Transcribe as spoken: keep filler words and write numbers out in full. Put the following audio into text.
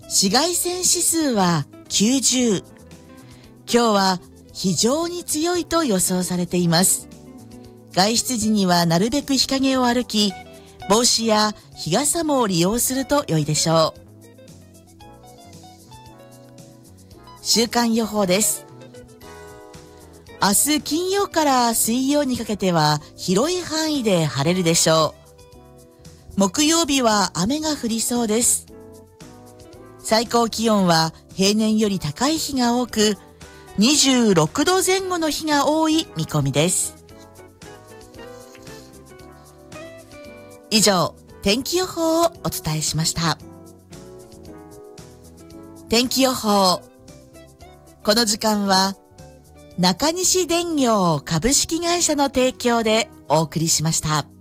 紫外線指数はきゅうじゅう。今日は非常に強いと予想されています。外出時にはなるべく日陰を歩き、帽子や日傘も利用すると良いでしょう。週間予報です。明日金曜から水曜にかけては広い範囲で晴れるでしょう。木曜日は雨が降りそうです。最高気温は平年より高い日が多く、にじゅうろくどぜん後の日が多い見込みです。以上、天気予報をお伝えしました。天気予報。この時間は中西電業株式会社の提供でお送りしました。